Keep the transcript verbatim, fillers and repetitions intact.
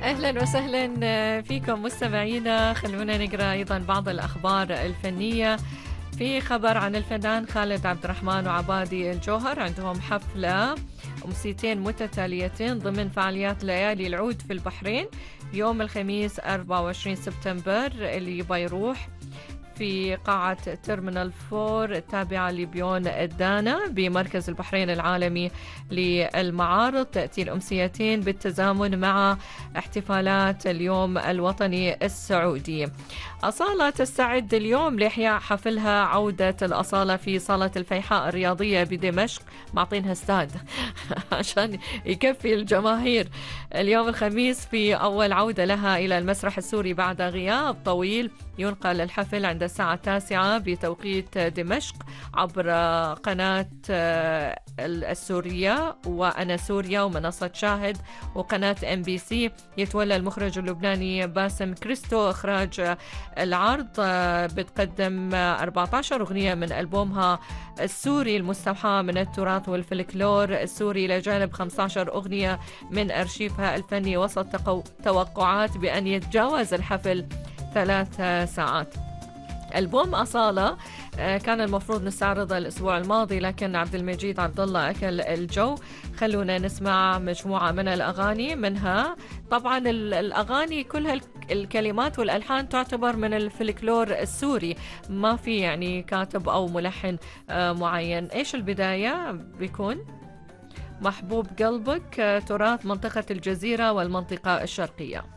أهلا وسهلا فيكم مستمعينا. خلونا نقرأ أيضا بعض الأخبار الفنية. في خبر عن الفنان خالد عبد الرحمن وعبادي الجوهر، عندهم حفلة أمسيتين متتاليتين ضمن فعاليات ليالي العود في البحرين يوم الخميس أربعة وعشرين سبتمبر اللي يبغى يروح في قاعة تيرمينال فور التابعة لبيون الدانا بمركز البحرين العالمي للمعارض. تأتي الأمسيتين بالتزامن مع احتفالات اليوم الوطني السعودي. أصالة تستعد اليوم لإحياء حفلها عودة الأصالة في صالة الفيحاء الرياضية بدمشق، معطينها استاد عشان يكفي الجماهير. اليوم الخميس في أول عودة لها إلى المسرح السوري بعد غياب طويل. ينقل الحفل عند الساعة التاسعة بتوقيت دمشق عبر قناة السورية وأنا سوريا ومنصة شاهد وقناة ام بي سي. يتولى المخرج اللبناني باسم كريستو إخراج العرض. بتقدم أربعة عشر أغنية من ألبومها السوري المستوحى من التراث والفلكلور السوري إلى جانب خمسة عشر أغنية من أرشيفها الفني، وسط توقعات بأن يتجاوز الحفل ثلاث ساعات. ألبوم أصالة كان المفروض نستعرضه الأسبوع الماضي، لكن عبد المجيد عبد الله أكل الجو. خلونا نسمع مجموعة من الأغاني منها. طبعا الأغاني كلها الكلمات والألحان تعتبر من الفلكلور السوري، ما في يعني كاتب أو ملحن معين. إيش البداية بيكون؟ محبوب قلبك، تراث منطقة الجزيرة والمنطقة الشرقية.